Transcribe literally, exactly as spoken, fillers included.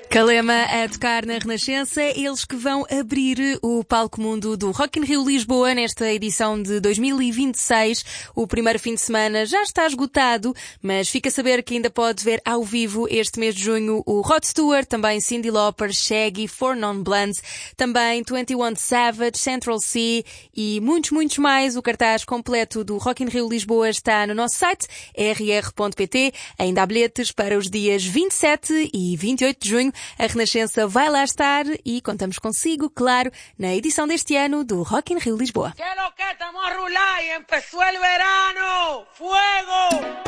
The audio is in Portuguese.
Kalema a tocar na Renascença, eles que vão abrir o Palco Mundo do Rock in Rio Lisboa nesta edição de dois mil e vinte e seis. O primeiro fim de semana já está esgotado, mas fica a saber que ainda pode ver ao vivo este mês de junho o Rod Stewart, também Cyndi Lauper, Shaggy, Four Non Blondes, também vinte e um Savage, Central C e muitos, muitos mais. O cartaz completo do Rock in Rio Lisboa está no nosso site r r ponto p t. Ainda há bilhetes para os dias vinte e sete e vinte e oito de junho. A Renascença vai lá estar e contamos consigo, claro, na edição deste ano do Rock in Rio Lisboa. ¿Qué lo que estamos a rular y empezó el verano? ¡Fuego!